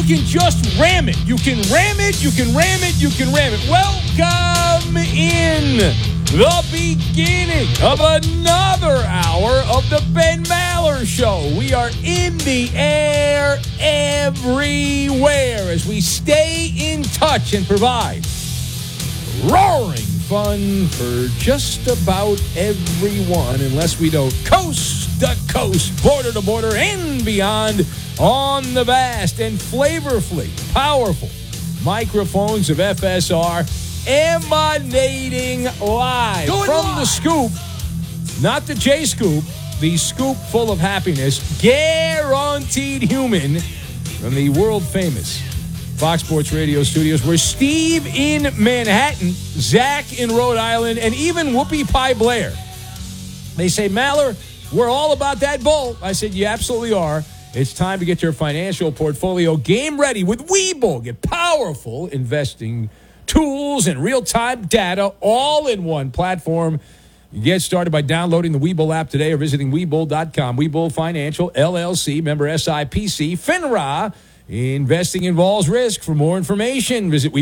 you can just ram it. You can ram it, you can ram it, you can ram it. Welcome in the beginning of another hour of the Ben Maller Show. We are in the air everywhere as we stay in touch and provide roaring fun for just about everyone, unless we go coast to coast, border to border, and beyond on the vast and flavorfully powerful microphones of FSR, emanating live from the scoop, not the J Scoop, the scoop full of happiness, guaranteed human, from the world famous Fox Sports Radio studios, where Steve in Manhattan, Zach in Rhode Island, and even Whoopi Pie Blair. They say, Maller, we're all about that bull. I said, you absolutely are. It's time to get your financial portfolio game ready with Webull. Get powerful investing tools and real-time data all in one platform. You get started by downloading the Webull app today or visiting Webull.com. Webull Financial, LLC, member SIPC, FINRA. Investing involves risk. For more information, visit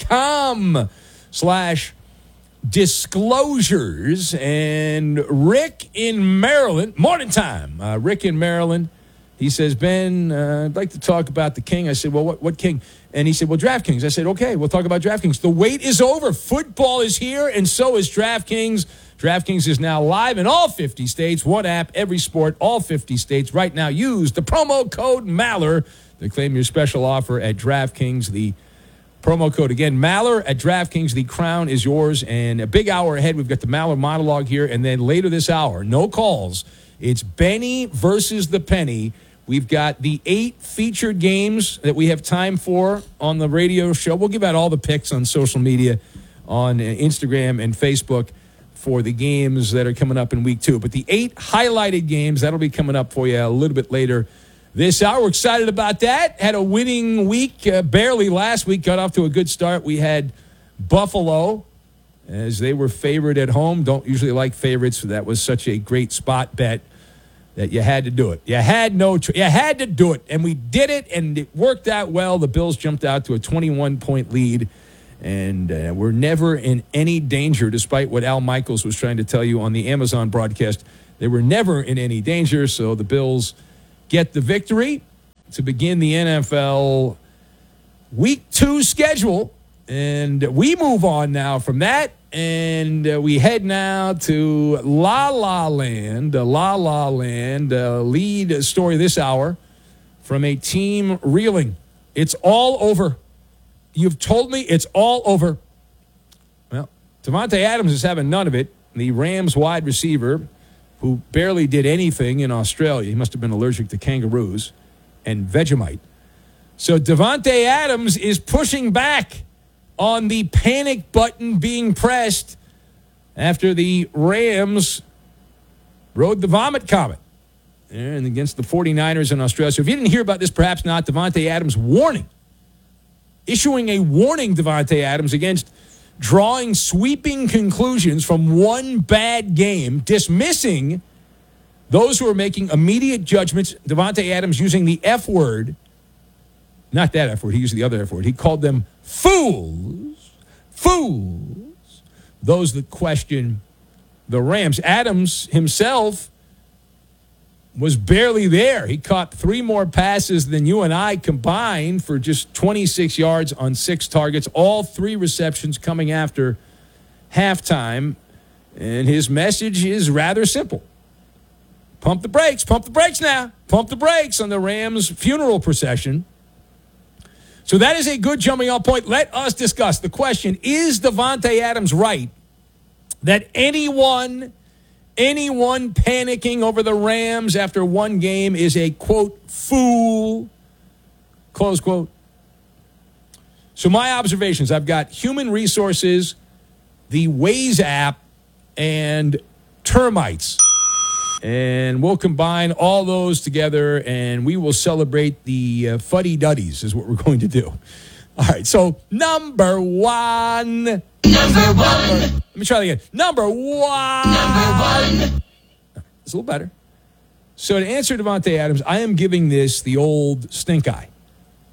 Webull.com/disclosures. And Rick in Maryland, morning time. Rick in Maryland, he says, Ben, I'd like to talk about the King. I said, well, what King? And he said, well, DraftKings. I said, okay, we'll talk about DraftKings. The wait is over. Football is here, and so is DraftKings. DraftKings is now live in all 50 states. One app, every sport, all 50 states. Right now, use the promo code Maller to claim your special offer at DraftKings. The promo code, again, Maller at DraftKings. The crown is yours. And a big hour ahead, we've got the Maller monologue here. And then later this hour, no calls. It's Benny versus the Penny. We've got the 8 featured games that we have time for on the radio show. We'll give out all the picks on social media, on Instagram and Facebook, for the games that are coming up in week 2. But the 8 highlighted games, that'll be coming up for you a little bit later this hour. We're excited about that. Had a winning week, barely last week. Got off to a good start. We had Buffalo, as they were favored at home. Don't usually like favorites. So that was such a great spot bet that you had to do it. You had you had to do it, and we did it, and it worked out well. The Bills jumped out to a 21-point lead, and we're never in any danger, despite what Al Michaels was trying to tell you on the Amazon broadcast. They were never in any danger, so the Bills get the victory to begin the NFL Week 2 schedule. And we move on now from that, and we head now to La La Land. La La Land, lead story this hour from a team reeling. It's all over. You've told me it's all over. Well, Davante Adams is having none of it. The Rams wide receiver, who barely did anything in Australia. He must have been allergic to kangaroos and Vegemite. So Davante Adams is pushing back on the panic button being pressed after the Rams rode the vomit comet and against the 49ers in Australia. So if you didn't hear about this, perhaps not, Davante Adams issuing a warning, Davante Adams, against drawing sweeping conclusions from one bad game, dismissing those who are making immediate judgments. Davante Adams using the F word, not that F word, he used the other F word. He called them fools, those that question the Rams. Adams himself was barely there. He caught 3 more passes than you and I combined for just 26 yards on 6 targets, all 3 receptions coming after halftime. And his message is rather simple. Pump the brakes now. Pump the brakes on the Rams' funeral procession. So that is a good jumping off point. Let us discuss the question, is Davante Adams right that anyone panicking over the Rams after one game is a, quote, fool, close quote? So my observations, I've got Human Resources, the Waze app, and termites. And we'll combine all those together, and we will celebrate the fuddy-duddies is what we're going to do. All right, so number one. Let me try that again. Number one. It's a little better. So to answer Davante Adams, I am giving this the old stink eye.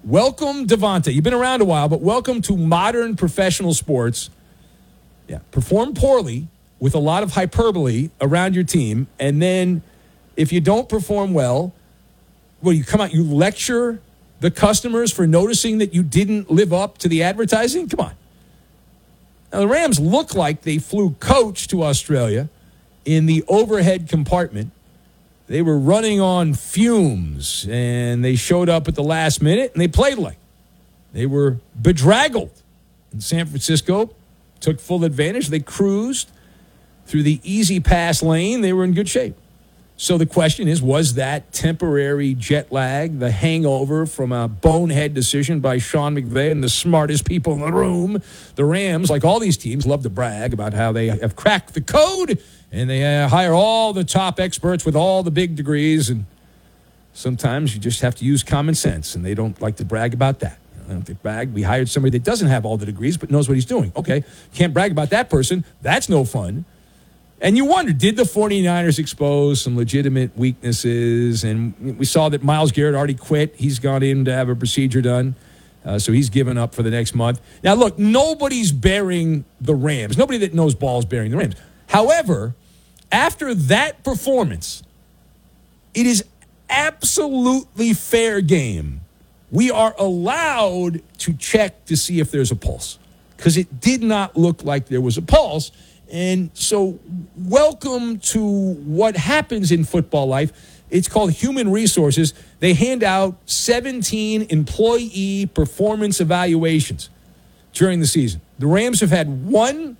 welcome, Devontae. You've been around a while, but welcome to modern professional sports. Yeah, perform poorly with a lot of hyperbole around your team, and then if you don't perform well, you come out, you lecture the customers for noticing that you didn't live up to the advertising? Come on. Now, the Rams look like they flew coach to Australia in the overhead compartment. They were running on fumes, and they showed up at the last minute, and they played like they were bedraggled. In San Francisco, took full advantage. They cruised through the easy pass lane. They were in good shape. So the question is, was that temporary jet lag, the hangover from a bonehead decision by Sean McVay and the smartest people in the room? The Rams, like all these teams, love to brag about how they have cracked the code, and they hire all the top experts with all the big degrees, and sometimes you just have to use common sense, and they don't like to brag about that. They don't like to brag. We hired somebody that doesn't have all the degrees but knows what he's doing. Okay, can't brag about that person. That's no fun. And you wonder, did the 49ers expose some legitimate weaknesses? And we saw that Myles Garrett already quit. He's gone in to have a procedure done. So he's given up for the next month. Now, look, nobody's bearing the Rams. Nobody that knows ball is bearing the Rams. However, after that performance, it is absolutely fair game. We are allowed to check to see if there's a pulse, because it did not look like there was a pulse. And so welcome to what happens in football life. It's called human resources. They hand out 17 employee performance evaluations during the season. The Rams have had one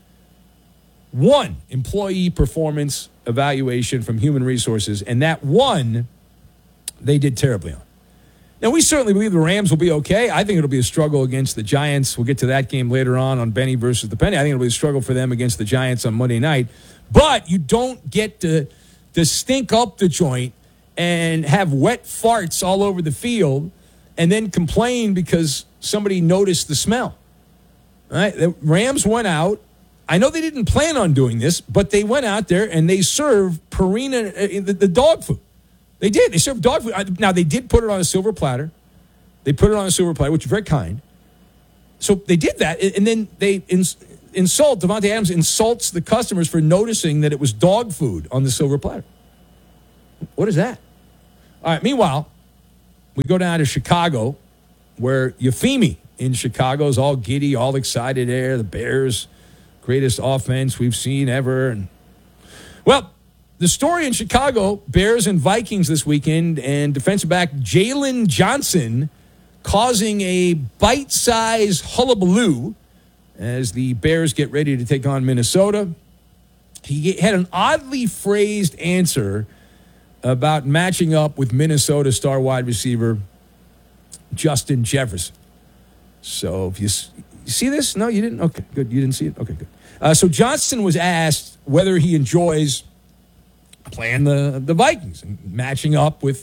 employee performance evaluation from human resources, and that one they did terribly on. Now, we certainly believe the Rams will be okay. I think it'll be a struggle against the Giants. We'll get to that game later on Benny versus the Penny. I think it'll be a struggle for them against the Giants on Monday night. But you don't get to stink up the joint and have wet farts all over the field and then complain because somebody noticed the smell. All right? The Rams went out. I know they didn't plan on doing this, but they went out there and they served Purina, the dog food. They did. They served dog food. Now, they did put it on a silver platter. They put it on a silver platter, which is very kind. So they did that, and then they insult, Davante Adams insults the customers for noticing that it was dog food on the silver platter. What is that? All right, meanwhile, we go down to Chicago, where Euphemi in Chicago is all giddy, all excited there. The Bears, greatest offense we've seen ever. And, well, the story in Chicago, Bears and Vikings this weekend, and defensive back Jalen Johnson causing a bite-sized hullabaloo as the Bears get ready to take on Minnesota. He had an oddly phrased answer about matching up with Minnesota star wide receiver Justin Jefferson. So if you see this? No, you didn't? Okay, good. You didn't see it? Okay, good. So Johnson was asked whether he enjoys playing the Vikings and matching up with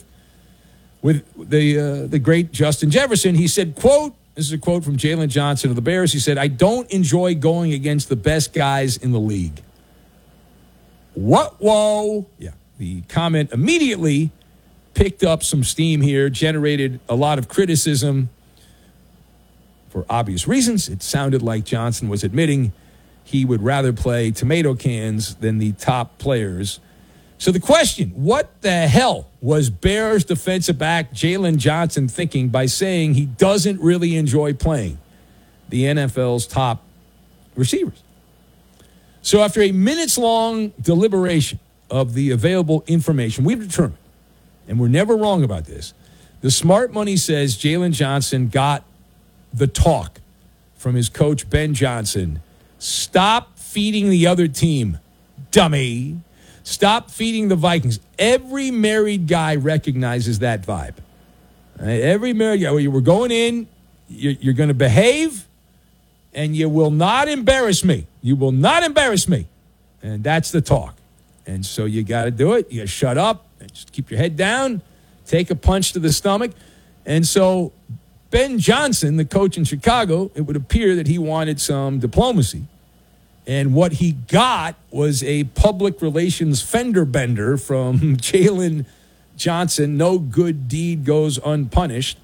the great Justin Jefferson. He said, quote, this is a quote from Jalen Johnson of the Bears. He said, "I don't enjoy going against the best guys in the league." What? Whoa. Yeah. The comment immediately picked up some steam here, generated a lot of criticism for obvious reasons. It sounded like Johnson was admitting he would rather play tomato cans than the top players. So the question, what the hell was Bears defensive back Jalen Johnson thinking by saying he doesn't really enjoy playing the NFL's top receivers? So after a minutes-long deliberation of the available information, we've determined, and we're never wrong about this, the smart money says Jalen Johnson got the talk from his coach, Ben Johnson. Stop feeding the other team, dummy. Stop feeding the Vikings. Every married guy recognizes that vibe. Right? Every married guy, we're going in, you're going to behave, and you will not embarrass me. You will not embarrass me. And that's the talk. And so you got to do it. You got to shut up and just keep your head down, take a punch to the stomach. And so Ben Johnson, the coach in Chicago, it would appear that he wanted some diplomacy. And what he got was a public relations fender bender from Jalen Johnson. No good deed goes unpunished.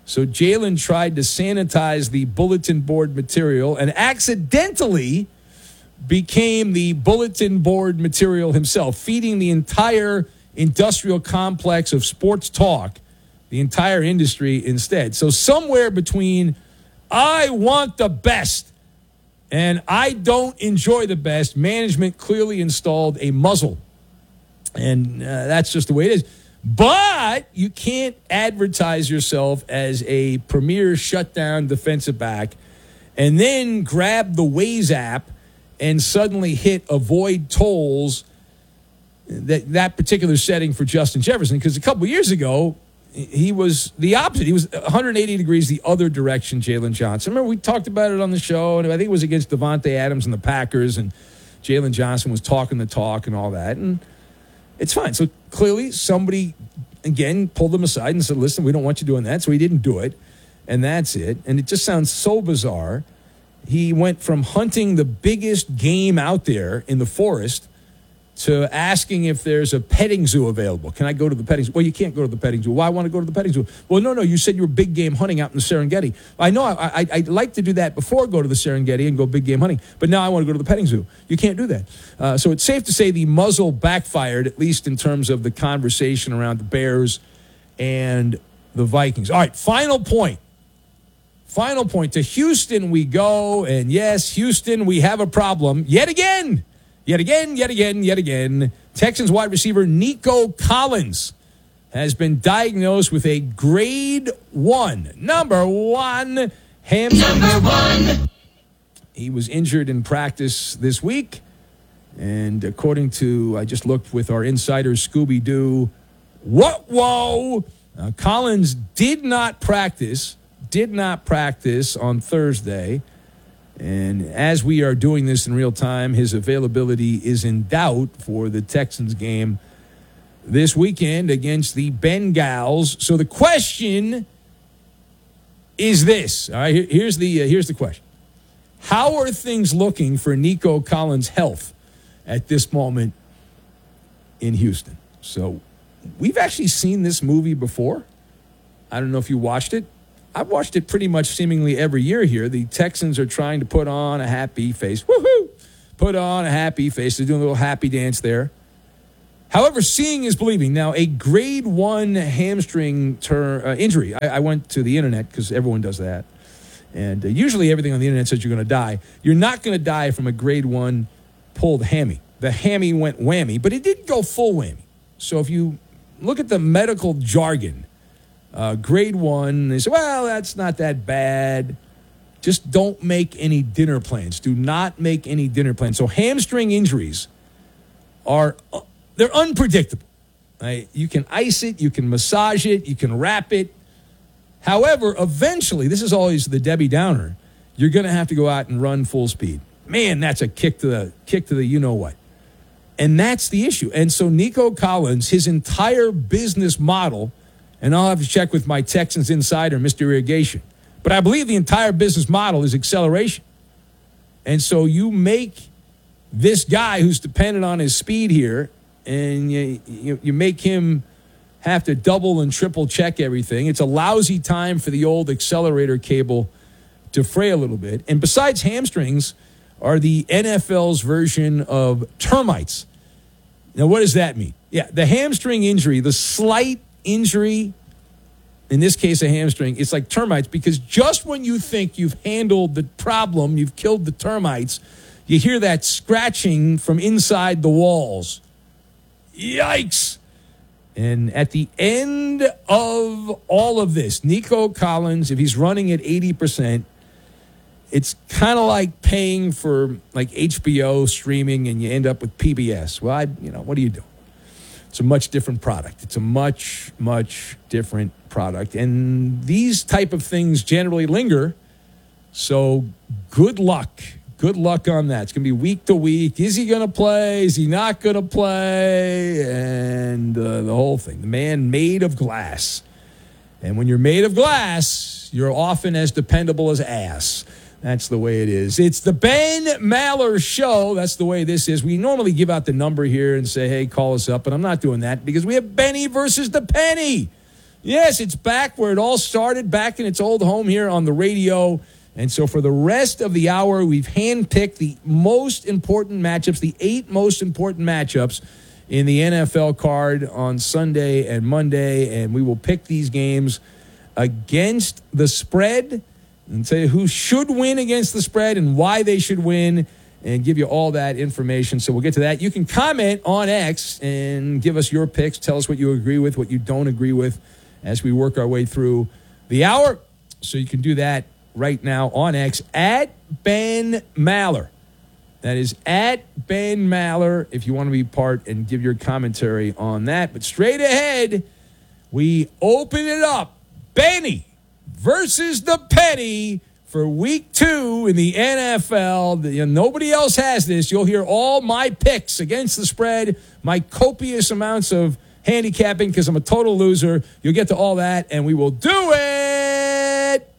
So Jalen tried to sanitize the bulletin board material and accidentally became the bulletin board material himself, feeding the entire industrial complex of sports talk, the entire industry instead. So somewhere between I want the best and I don't enjoy the best, management clearly installed a muzzle. And that's just the way it is. But you can't advertise yourself as a premier shutdown defensive back and then grab the Waze app and suddenly hit avoid tolls, that particular setting for Justin Jefferson. Because a couple of years ago, he was the opposite. He was 180 degrees the other direction, Jalen Johnson. Remember, we talked about it on the show, and I think it was against Devontae Adams and the Packers, and Jalen Johnson was talking the talk and all that, and it's fine. So clearly somebody, again, pulled him aside and said, listen, we don't want you doing that, so he didn't do it, and that's it. And it just sounds so bizarre. He went from hunting the biggest game out there in the forest to asking if there's a petting zoo available. Can I go to the petting zoo? Well, you can't go to the petting zoo. Why? I want to go to the petting zoo. Well, no, you said you were big game hunting out in the Serengeti. I know I'd like to do that before I go to the Serengeti and go big game hunting, but now I want to go to the petting zoo. You can't do that. So it's safe to say the muzzle backfired, at least in terms of the conversation around the Bears and the Vikings. All right, final point. Final point. To Houston we go, and yes, Houston, we have a problem yet again. Yet again. Texans wide receiver Nico Collins has been diagnosed with a grade 1, number one hamstring. He was injured in practice this week. And according to, I just looked with our insider Scooby-Doo, Collins did not practice on Thursday. And as we are doing this in real time, his availability is in doubt for the Texans game this weekend against the Bengals. So the question is this. All right, here's the question. How are things looking for Nico Collins' health at this moment in Houston? So we've actually seen this movie before. I don't know if you watched it. I've watched it pretty much seemingly every year here. The Texans are trying to put on a happy face. Woohoo! Put on a happy face. They're doing a little happy dance there. However, seeing is believing. Now, a grade 1 hamstring injury. I went to the internet because everyone does that. And usually everything on the internet says you're going to die. You're not going to die from a grade 1 pulled hammy. The hammy went whammy, but it didn't go full whammy. So if you look at the medical jargon, grade 1, they say, well, that's not that bad. Just don't make any dinner plans. Do not make any dinner plans. So hamstring injuries they're unpredictable. Right? You can ice it, you can massage it, you can wrap it. However, eventually, this is always the Debbie Downer, you're going to have to go out and run full speed. Man, that's a kick to the you-know-what. And that's the issue. And so Nico Collins, his entire business model, and I'll have to check with my Texans insider, Mr. Irrigation, but I believe the entire business model is acceleration. And so you make this guy who's dependent on his speed here, and you make him have to double and triple check everything. It's a lousy time for the old accelerator cable to fray a little bit. And besides hamstrings are the NFL's version of termites. Now, what does that mean? Yeah, the hamstring injury, the slight injury, in this case a hamstring, it's like termites, because just when you think you've handled the problem, you've killed the termites, you hear that scratching from inside the walls. Yikes! And at the end of all of this, Nico Collins, if he's running at 80%, it's kind of like paying for like HBO streaming and you end up with PBS. Well, what do you do? It's a much different product. It's a much, much different product. And these type of things generally linger. So good luck. Good luck on that. It's going to be week to week. Is he going to play? Is he not going to play? And the whole thing. The man made of glass. And when you're made of glass, you're often as dependable as ass. That's the way it is. It's the Ben Maller Show. That's the way this is. We normally give out the number here and say, hey, call us up. But I'm not doing that because we have Benny versus the Penny. Yes, it's back where it all started, back in its old home here on the radio. And so for the rest of the hour, we've handpicked the most important matchups, the 8 most important matchups in the NFL card on Sunday and Monday. And we will pick these games against the spread and tell you who should win against the spread and why they should win and give you all that information. So we'll get to that. You can comment on X and give us your picks. Tell us what you agree with, what you don't agree with as we work our way through the hour. So you can do that right now on X at Ben Maller. That is at Ben Maller if you want to be part and give your commentary on that. But straight ahead, we open it up. Benny versus the Petty for week 2 in the NFL. Nobody else has this. You'll hear all my picks against the spread, my copious amounts of handicapping because I'm a total loser. You'll get to all that, and we will do it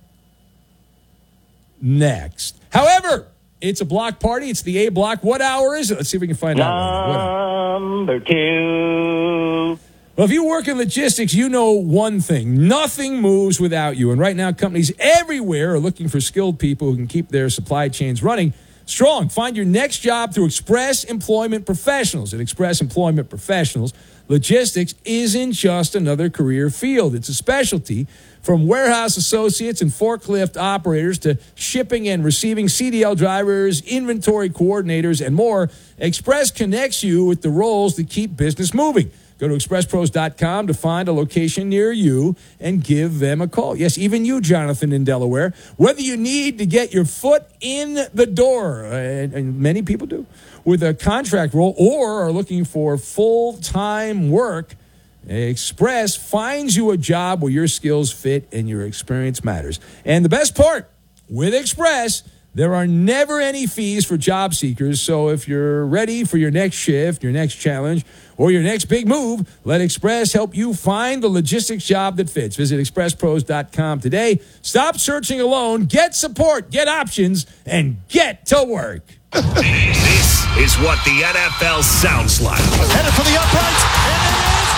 next. However, it's a block party. It's the A block. What hour is it? Let's see if we can find out. Number 2. Well, if you work in logistics, you know one thing. Nothing moves without you. And right now, companies everywhere are looking for skilled people who can keep their supply chains running strong. Find your next job through Express Employment Professionals. At Express Employment Professionals, logistics isn't just another career field. It's a specialty. From warehouse associates and forklift operators to shipping and receiving CDL drivers, inventory coordinators, and more, Express connects you with the roles that keep business moving. Go to expresspros.com to find a location near you and give them a call. Yes, even you, Jonathan, in Delaware. Whether you need to get your foot in the door, and many people do, with a contract role or are looking for full-time work, Express finds you a job where your skills fit and your experience matters. And the best part, with Express, there are never any fees for job seekers. So if you're ready for your next shift, your next challenge, or your next big move, let Express help you find the logistics job that fits. Visit expresspros.com today. Stop searching alone. Get support, get options, and get to work. This is what the NFL sounds like. Headed for the uprights, and it is.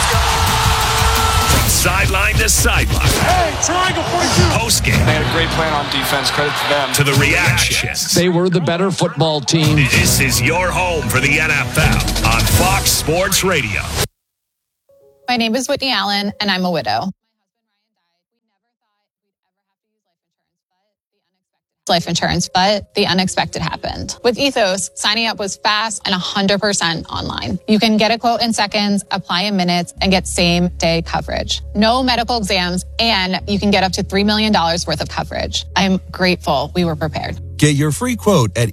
From sideline to sideline. Hey, triangle 42. Post game. They had a great plan on defense. Credit to them. To the reactions. They were the better football team. This is your home for the NFL on Fox Sports Radio. My name is Whitney Allen, and I'm a widow. Life insurance, but the unexpected happened. With Ethos, signing up was fast and 100% online. You can get a quote in seconds, apply in minutes, and get same-day coverage. No medical exams, and you can get up to $3 million worth of coverage. I'm grateful we were prepared. Get your free quote at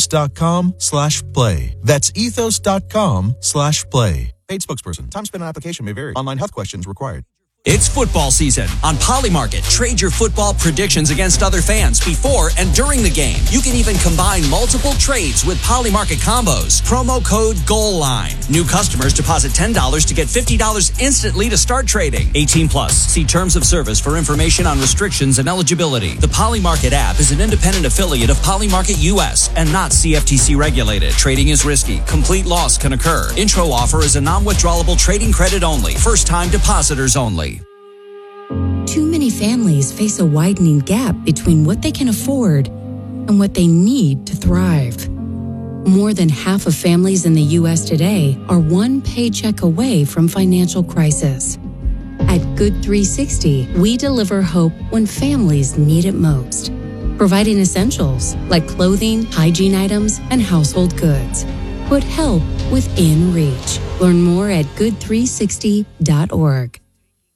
ethos.com/play. That's ethos.com/play. Paid spokesperson. Time spent on application may vary. Online health questions required. It's football season. On Polymarket, trade your football predictions against other fans before and during the game. You can even combine multiple trades with Polymarket combos. Promo code GOALLINE. New customers deposit $10 to get $50 instantly to start trading. 18 plus. See terms of service for information on restrictions and eligibility. The Polymarket app is an independent affiliate of Polymarket US and not CFTC regulated. Trading is risky. Complete loss can occur. Intro offer is a non-withdrawable trading credit only. First-time depositors only. Too many families face a widening gap between what they can afford and what they need to thrive. More than half of families in the U.S. today are one paycheck away from financial crisis. At Good 360, we deliver hope when families need it most, providing essentials like clothing, hygiene items, and household goods. Put help within reach. Learn more at good360.org.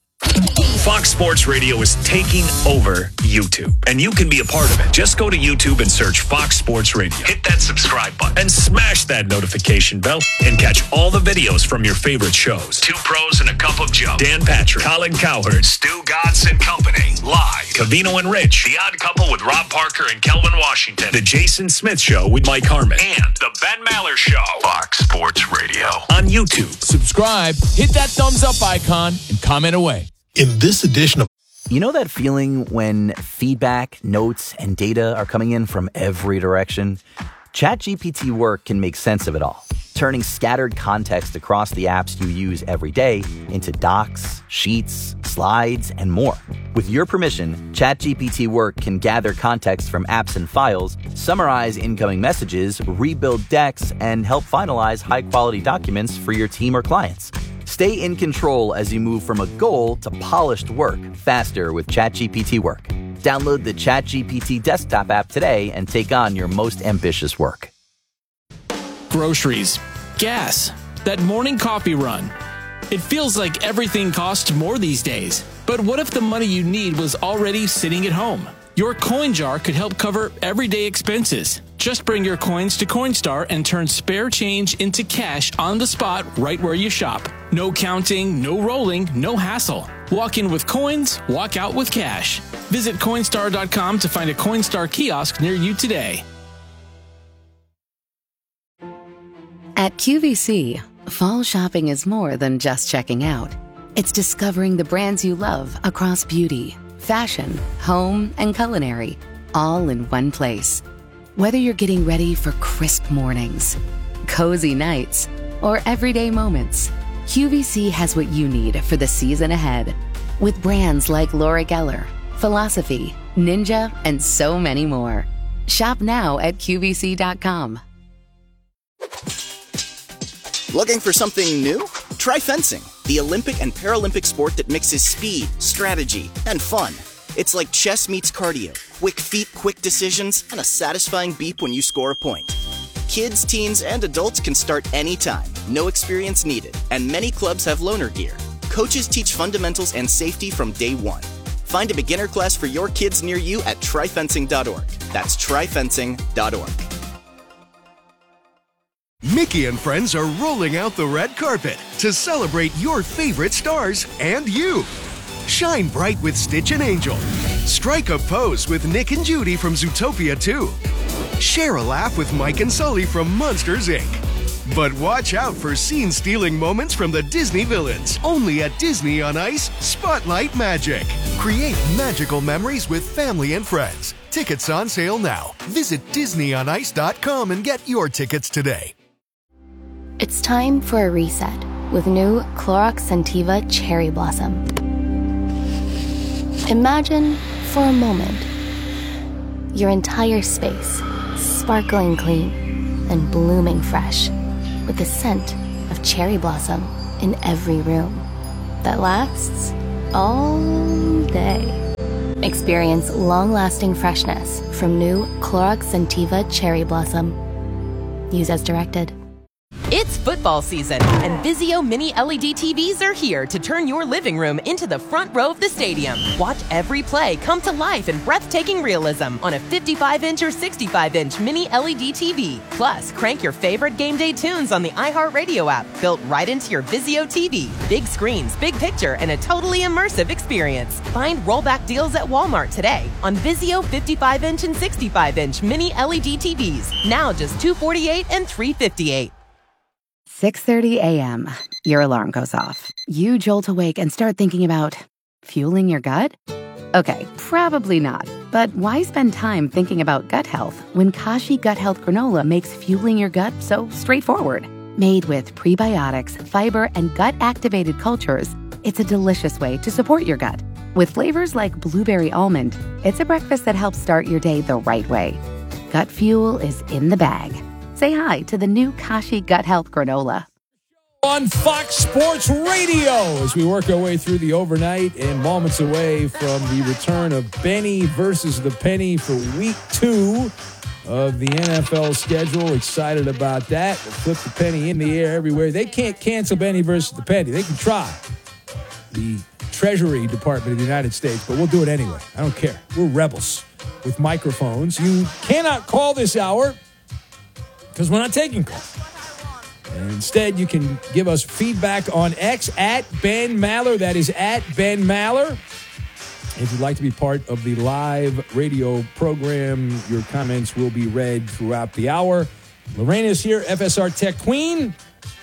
Fox Sports Radio is taking over YouTube, and you can be a part of it. Just go to YouTube and search Fox Sports Radio. Hit that subscribe button and smash that notification bell and catch all the videos from your favorite shows. Two Pros and a Cup of Joe, Dan Patrick, Colin Cowherd, Stu Godson Company, live. Cavino and Rich, The Odd Couple with Rob Parker and Kelvin Washington, The Jason Smith Show with Mike Harmon, and The Ben Maller Show. Fox Sports Radio on YouTube. Subscribe, hit that thumbs up icon, and comment away. In this edition of... You know that feeling when feedback, notes, and data are coming in from every direction? ChatGPT Work can make sense of it all. turning scattered context across the apps you use every day into docs, sheets, slides, and more. With your permission, ChatGPT Work can gather context from apps and files, summarize incoming messages, rebuild decks, and help finalize high-quality documents for your team or clients. Stay in control as you move from a goal to polished work faster with ChatGPT Work. Download the ChatGPT desktop app today and take on your most ambitious work. Groceries, gas, that morning coffee run. It feels like everything costs more these days. But what if the money you need was already sitting at home? Your coin jar could help cover everyday expenses. Just bring your coins to Coinstar and turn spare change into cash on the spot right where you shop. No counting, no rolling, no hassle. Walk in with coins, walk out with cash. Visit Coinstar.com to find a Coinstar kiosk near you today. At QVC, fall shopping is more than just checking out. It's discovering the brands you love across beauty, fashion, home, and culinary, all in one place. Whether you're getting ready for crisp mornings, cozy nights, or everyday moments, QVC has what you need for the season ahead. With brands like Laura Geller, Philosophy, Ninja, and so many more. Shop now at QVC.com. Looking for something new? Try fencing, the Olympic and Paralympic sport that mixes speed, strategy, and fun. It's like chess meets cardio, quick feet, quick decisions, and a satisfying beep when you score a point. Kids, teens, and adults can start anytime, no experience needed, and many clubs have loaner gear. Coaches teach fundamentals and safety from day one. Find a beginner class for your kids near you at tryfencing.org. That's tryfencing.org. Mickey and friends are rolling out the red carpet to celebrate your favorite stars and you. Shine bright with Stitch and Angel. Strike a pose with Nick and Judy from Zootopia 2. Share a laugh with Mike and Sully from Monsters, Inc. But watch out for scene-stealing moments from the Disney villains. Only at Disney on Ice, Spotlight Magic. Create magical memories with family and friends. Tickets on sale now. Visit DisneyOnIce.com and get your tickets today. It's time for a reset with new Clorox Scentiva Cherry Blossom. Imagine, for a moment, your entire space sparkling clean and blooming fresh with the scent of cherry blossom in every room that lasts all day. Experience long-lasting freshness from new Clorox Scentiva Cherry Blossom. Use as directed. It's football season, and Vizio Mini LED TVs are here to turn your living room into the front row of the stadium. Watch every play come to life in breathtaking realism on a 55-inch or 65-inch Mini LED TV. Plus, crank your favorite game day tunes on the iHeartRadio app, built right into your Vizio TV. Big screens, big picture, and a totally immersive experience. Find rollback deals at Walmart today on Vizio 55-inch and 65-inch Mini LED TVs. Now just $248 and $358. 6:30 a.m. Your alarm goes off. You jolt awake and start thinking about fueling your gut? Okay, probably not. But why spend time thinking about gut health when Kashi Gut Health Granola makes fueling your gut so straightforward? Made with prebiotics, fiber, and gut-activated cultures, it's a delicious way to support your gut. With flavors like blueberry almond, it's a breakfast that helps start your day the right way. Gut fuel is in the bag. Say hi to the new Kashi Gut Health Granola. On Fox Sports Radio, as we work our way through the overnight and moments away from the return of Benny versus the Penny for Week 2 of the NFL schedule. Excited about that. We'll flip the penny in the air everywhere. They can't cancel Benny versus the Penny. They can try. The Treasury Department of the United States, but we'll do it anyway. I don't care. We're rebels with microphones. You cannot call this hour because we're not taking calls. And instead, you can give us feedback on X at Ben Maller. That is at Ben Maller. If you'd like to be part of the live radio program, your comments will be read throughout the hour. Lorena is here, FSR Tech Queen.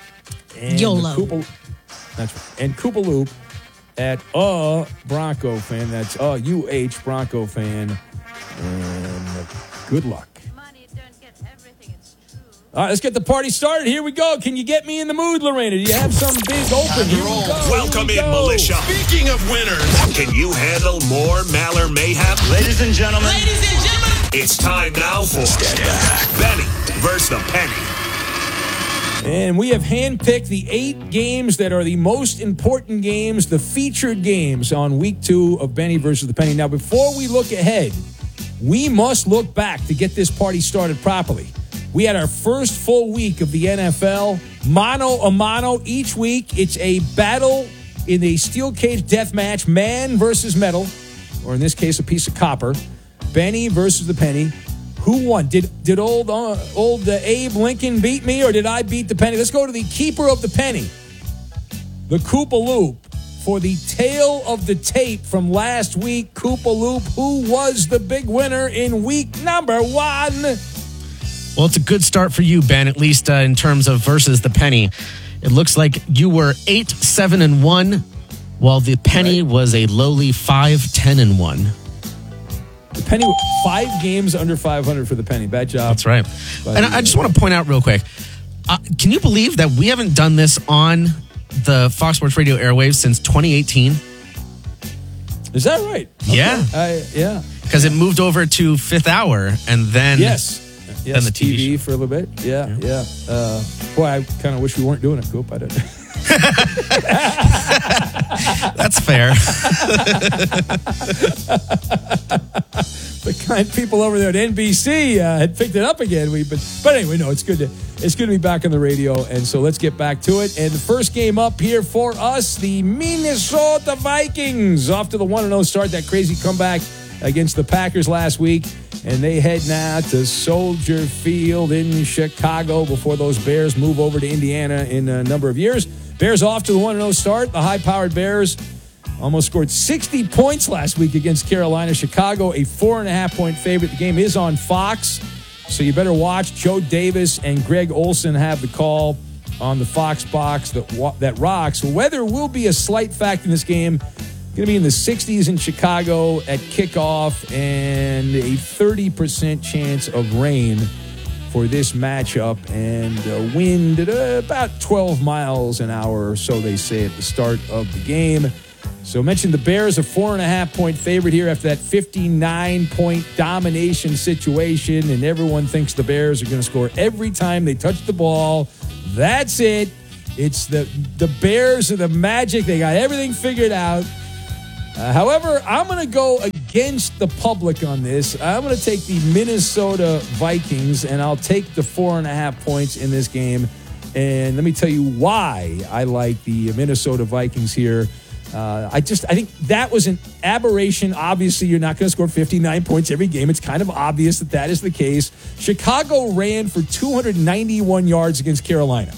And YOLO. That's right. And Koopaloop at Bronco fan. That's UH Bronco fan. And good luck. All right, let's get the party started. Here we go. Can you get me in the mood, Lorena? Do you have some big open? Here we go. Welcome in, militia. Speaking of winners, can you handle more Maller mayhem? Ladies and gentlemen. It's time now for Benny versus the Penny. And we have handpicked the 8 games that are the most important games, the featured games on week 2 of Benny versus the Penny. Now, before we look ahead, we must look back to get this party started properly. We had our first full week of the NFL, mano a mano each week. It's a battle in a steel cage death match, man versus metal, or in this case, a piece of copper. Benny versus the Penny. Who won? Did old Abe Lincoln beat me, or did I beat the Penny? Let's go to the keeper of the penny, the Koopa Loop, for the tail of the tape from last week. Koopa Loop, who was the big winner in week number 1? Well, it's a good start for you, Ben, at least in terms of versus the Penny. It looks like you were 8-7-1, while the Penny was a lowly 5-10-1. The Penny, 5 games under 500 for the Penny. Bad job. That's right. And I just want to point out real quick, can you believe that we haven't done this on the Fox Sports Radio airwaves since 2018? Is that right? Okay. Yeah. Yeah. Because it moved over to Fifth Hour, and then... Yes, then the TV for a little bit. Yeah. Boy, I kind of wish we weren't doing it, Coop. I don't. That's fair. The kind people over there at NBC had picked it up again. But anyway, no, it's good to be back on the radio. And so let's get back to it. And the first game up here for us, the Minnesota Vikings, off to the 1-0 start. That crazy comeback against the Packers last week. And they head now to Soldier Field in Chicago before those Bears move over to Indiana in a number of years. Bears off to the 1-0 start. The high-powered Bears almost scored 60 points last week against Carolina. Chicago, a 4.5-point favorite. The game is on Fox, so you better watch. Joe Davis and Greg Olson have the call on the Fox box that rocks. Weather will be a slight factor in this game. Going to be in the 60s in Chicago at kickoff, and a 30% chance of rain for this matchup, and wind at about 12 miles an hour or so, they say, at the start of the game. So I mentioned the Bears, a 4.5-point favorite here after that 59-point domination situation, and everyone thinks the Bears are going to score every time they touch the ball. That's it. It's the Bears are the magic. They got everything figured out. However, I'm going to go against the public on this. I'm going to take the Minnesota Vikings, and I'll take the 4.5 points in this game. And let me tell you why I like the Minnesota Vikings here. I think that was an aberration. Obviously, you're not going to score 59 points every game. It's kind of obvious that is the case. Chicago ran for 291 yards against Carolina.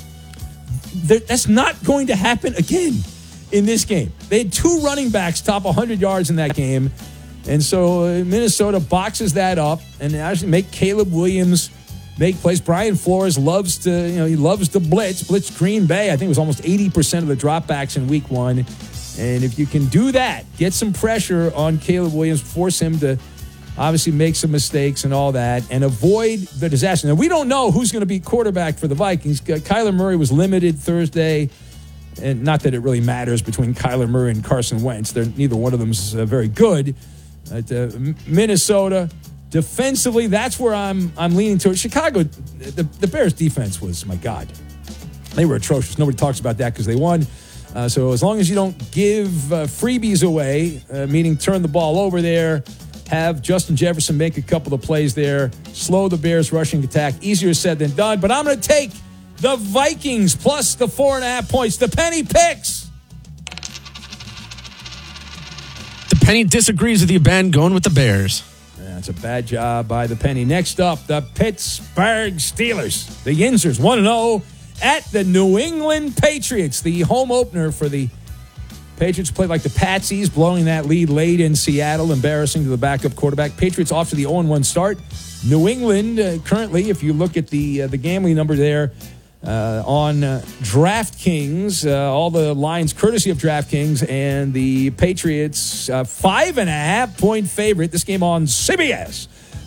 That's not going to happen again in this game. They had 2 running backs top 100 yards in that game. And so Minnesota boxes that up and actually make Caleb Williams make plays. Brian Flores loves to blitz Green Bay. I think it was almost 80% of the dropbacks in week 1. And if you can do that, get some pressure on Caleb Williams, force him to obviously make some mistakes and all that, and avoid the disaster. Now, we don't know who's going to be quarterback for the Vikings. Kyler Murray was limited Thursday. And not that it really matters between Kyler Murray and Carson Wentz. Neither one of them is very good. Minnesota, defensively, that's where I'm leaning towards. Chicago, the Bears' defense was, my God, they were atrocious. Nobody talks about that because they won. So as long as you don't give freebies away, meaning turn the ball over there, have Justin Jefferson make a couple of plays there, slow the Bears' rushing attack, easier said than done. But I'm going to take the Vikings plus the 4.5 points. The Penny picks. The Penny disagrees with you, Ben, going with the Bears. That's a bad job by the Penny. Next up, the Pittsburgh Steelers. The Yinzers 1-0 at the New England Patriots. The home opener for the Patriots played like the Patsies, blowing that lead late in Seattle, embarrassing to the backup quarterback. Patriots off to the 0-1 start. New England, currently, if you look at the gambling number there, on DraftKings, all the lines courtesy of DraftKings, and the Patriots 5.5-point favorite. This game on CBS.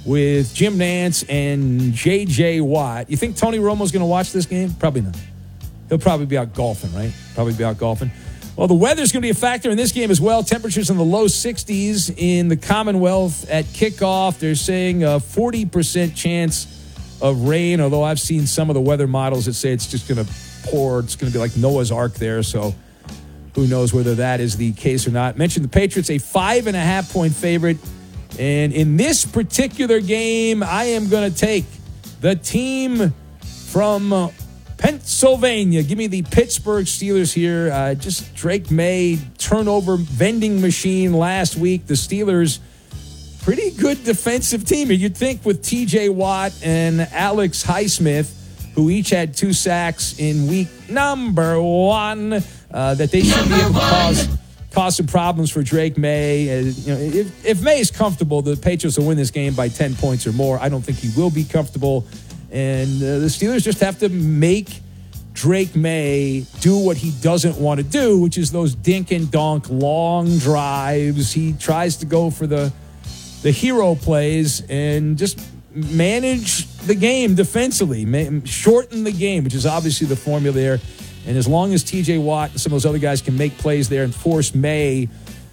with Jim Nantz and J.J. Watt. You think Tony Romo's going to watch this game? Probably not. He'll probably be out golfing, right? Probably be out golfing. Well, the weather's going to be a factor in this game as well. Temperatures in the low 60s in the Commonwealth at kickoff. They're saying a 40% chance of rain, although I've seen some of the weather models that say it's just going to pour. It's going to be like Noah's Ark there, so who knows whether that is the case or not. Mentioned the Patriots, a 5.5-point favorite. And in this particular game, I am going to take the team from Pennsylvania. Give me the Pittsburgh Steelers here. Just Drake May, turnover vending machine last week. The Steelers, pretty good defensive team. You'd think with T.J. Watt and Alex Highsmith, who each had 2 sacks in week number 1, that they should be able to cause some problems for Drake May. If May is comfortable, the Patriots will win this game by 10 points or more. I don't think he will be comfortable. And the Steelers just have to make Drake May do what he doesn't want to do, which is those dink and donk long drives. He tries to go for the hero plays and just manage the game defensively, shorten the game, which is obviously the formula there. And as long as T.J. Watt and some of those other guys can make plays there and force May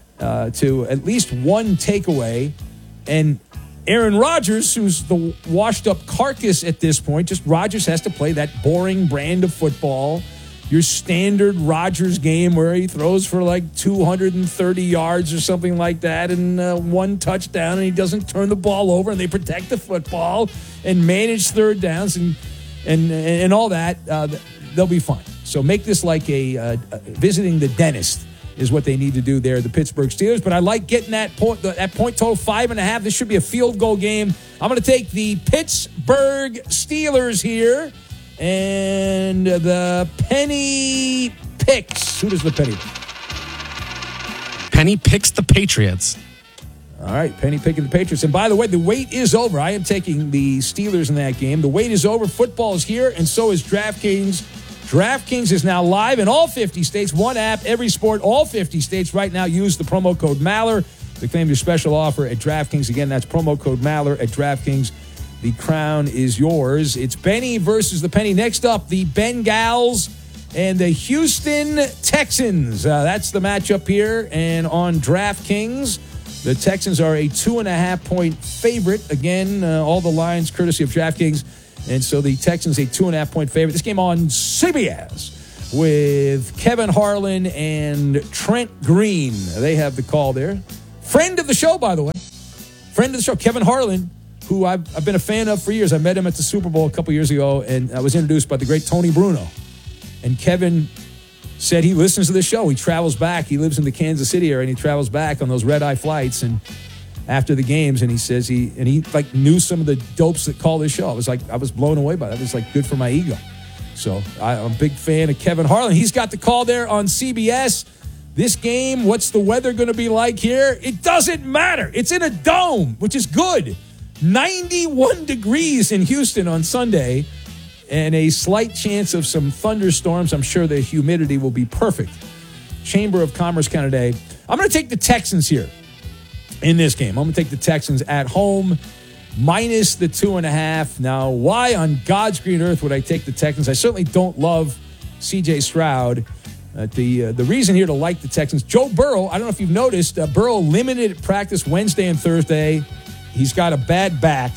to at least one takeaway, and Aaron Rodgers, who's the washed-up carcass at this point, just Rodgers has to play that boring brand of football, your standard Rodgers game where he throws for like 230 yards or something like that and 1 touchdown, and he doesn't turn the ball over, and they protect the football and manage third downs and all that. They'll be fine. So make this like a visiting the dentist is what they need to do there, the Pittsburgh Steelers. But I like getting that point total, 5.5. This should be a field goal game. I'm going to take the Pittsburgh Steelers here. And the Penny picks. Who does the Penny pick? Penny picks the Patriots. All right, Penny picking the Patriots. And by the way, the wait is over. I am taking the Steelers in that game. The wait is over. Football is here, and so is DraftKings. DraftKings is now live in all 50 states. One app, every sport, all 50 states. Right now, use the promo code Maller to claim your special offer at DraftKings. Again, that's promo code Maller at DraftKings. The crown is yours. It's Benny versus the Penny. Next up, the Bengals and the Houston Texans. That's the matchup here. And on DraftKings, the Texans are a 2.5-point favorite. Again, all the lines courtesy of DraftKings. And so the Texans a 2.5-point favorite. This game on CBS with Kevin Harlan and Trent Green. They have the call there. Friend of the show, by the way. Friend of the show, Kevin Harlan, who I've been a fan of for years. I met him at the Super Bowl a couple years ago, and I was introduced by the great Tony Bruno. And Kevin said he listens to the show. He travels back. He lives in the Kansas City area, and he travels back on those red-eye flights and after the games, and he says he like knew some of the dopes that call this show. I was blown away by that. It was like good for my ego. So I'm a big fan of Kevin Harlan. He's got the call there on CBS. This game, what's the weather going to be like here? It doesn't matter. It's in a dome, which is good. 91 degrees in Houston on Sunday and a slight chance of some thunderstorms. I'm sure the humidity will be perfect. Chamber of Commerce kind of day. I'm going to take the Texans here in this game. I'm going to take the Texans at home minus the 2.5. Now, why on God's green earth would I take the Texans? I certainly don't love C.J. Stroud. The reason here to like the Texans, Joe Burrow, I don't know if you've noticed, Burrow limited practice Wednesday and Thursday. He's got a bad back.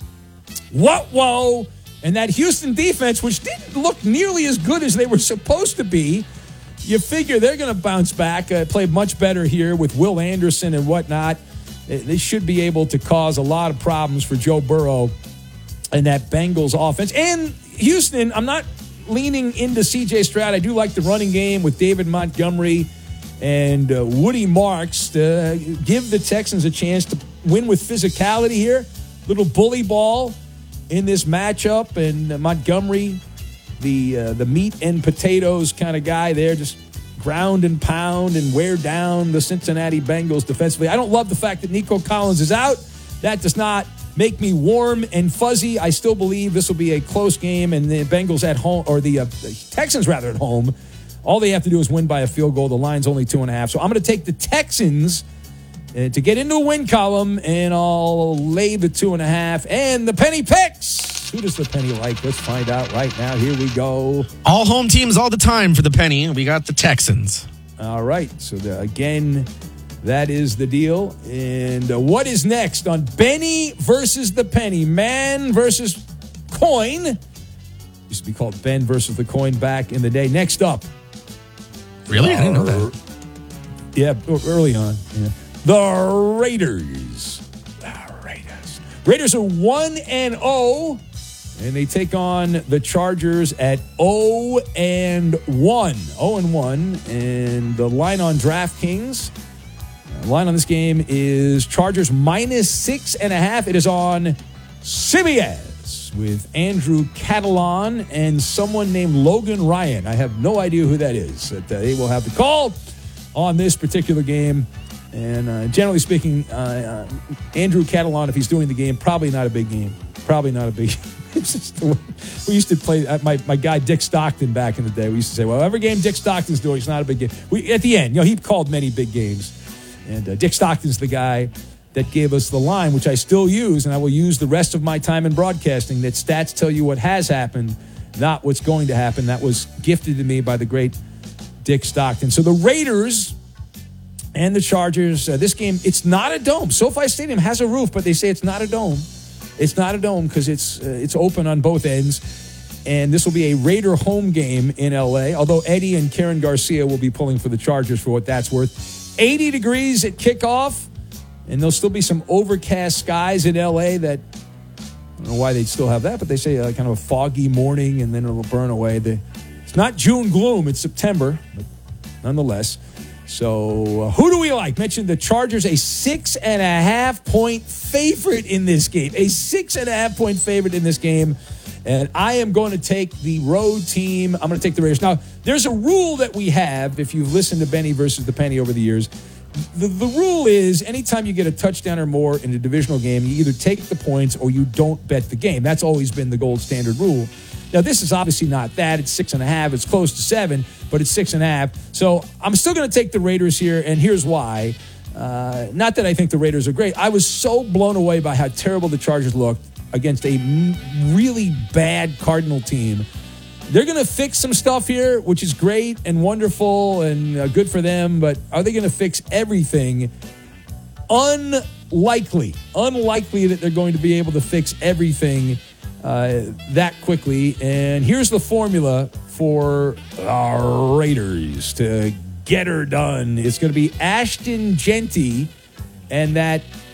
Whoa. And that Houston defense, which didn't look nearly as good as they were supposed to be, you figure they're going to bounce back, play much better here with Will Anderson and whatnot. They should be able to cause a lot of problems for Joe Burrow and that Bengals offense. And Houston, I'm not leaning into C.J. Stroud. I do like the running game with David Montgomery and Woody Marks to give the Texans a chance to win with physicality here. Little bully ball in this matchup. And Montgomery, the meat and potatoes kind of guy there, just ground and pound and wear down the Cincinnati Bengals defensively. I don't love the fact that Nico Collins is out. That does not make me warm and fuzzy. I still believe this will be a close game, and the Bengals at home, or the Texans rather at home, all they have to do is win by a field goal. The line's only 2.5. So I'm going to take the Texans to get into the win column, and I'll lay the 2.5 and the penny picks. Who does the penny like? Let's find out right now. Here we go. All home teams all the time for the penny. We got the Texans. All right. So, again, that is the deal. And what is next on Benny versus the penny? Man versus coin. Used to be called Ben versus the coin back in the day. Next up. Really? I didn't know that. Yeah, early on. Yeah. The Raiders. Raiders are 1-0. And they take on the Chargers at 0-1. 0-1. And the line on DraftKings, the line on this game is Chargers -6.5. It is on CBS with Andrew Catalan and someone named Logan Ryan. I have no idea who that is. But, they will have the call on this particular game. And generally speaking, Andrew Catalan, if he's doing the game, probably not a big game. Probably not a big game. It's just the way we used to play. My guy Dick Stockton back in the day, we used to say, well, every game Dick Stockton's doing, it's not a big game. At the end, he called many big games. And Dick Stockton's the guy that gave us the line, which I still use, and I will use the rest of my time in broadcasting, that stats tell you what has happened, not what's going to happen. That was gifted to me by the great Dick Stockton. So the Raiders and the Chargers, this game, it's not a dome. SoFi Stadium has a roof, but they say it's not a dome. It's not a dome because it's open on both ends. And this will be a Raider home game in L.A., although Eddie and Karen Garcia will be pulling for the Chargers for what that's worth. 80 degrees at kickoff, and there'll still be some overcast skies in L.A. that, I don't know why they'd still have that, but they say kind of a foggy morning, and then it'll burn away. It's not June gloom, it's September, but nonetheless. So, who do we like? Mentioned the Chargers, a 6.5-point favorite in this game. A 6.5-point favorite in this game. And I am going to take the road team. I'm going to take the Raiders. Now, there's a rule that we have, if you've listened to Benny versus the Penny over the years. The rule is anytime you get a touchdown or more in a divisional game, you either take the points or you don't bet the game. That's always been the gold standard rule. Now, this is obviously not that. It's 6.5. It's close to 7, but it's 6.5. So I'm still going to take the Raiders here, and here's why. Not that I think the Raiders are great. I was so blown away by how terrible the Chargers looked against a really bad Cardinal team. They're going to fix some stuff here, which is great and wonderful and good for them, but are they going to fix everything? Unlikely that they're going to be able to fix everything that quickly. And here's the formula for our Raiders to get her done. It's going to be Ashton Genty and that